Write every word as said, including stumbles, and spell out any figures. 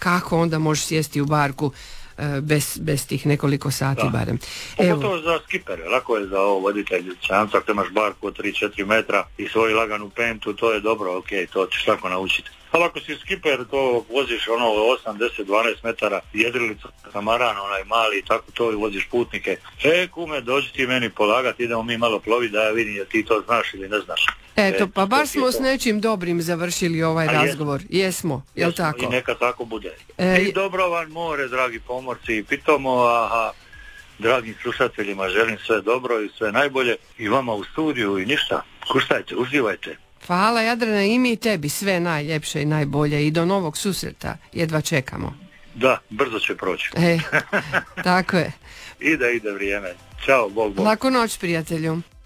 kako onda možeš sjesti u barku bez, bez tih nekoliko sati, da, barem. Pogotovo za skipere, lako je za ovo voditelj čamca, ako imaš barku od tri četiri metra i svoju laganu pentu, to je dobro, ok, to ćeš lako naučiti. Ali ako si skiper, to voziš ono osam, deset, dvanaest metara, jedrilicu, samaran, onaj mali i tako to, i voziš putnike. E, kume, dođi ti meni polagati, idemo mi malo ploviti, da ja vidim je ti to znaš ili ne znaš. Eto, e, pa baš smo s nečim dobrim završili ovaj A razgovor. Jesmo, jesmo jel jesmo, tako? I neka tako bude. E, I dobro vam more, dragi pomorci, i pitomo, aha, dragim slušateljima želim sve dobro i sve najbolje, i vama u studiju, i ništa, kuštajte, uživajte. Hvala Jadrana, i mi tebi sve najljepše i najbolje, i do novog susreta jedva čekamo. Da, brzo će proći. E, tako je. Ide, ide vrijeme. Ćao, Bog, Bog. Laku noć, prijatelju.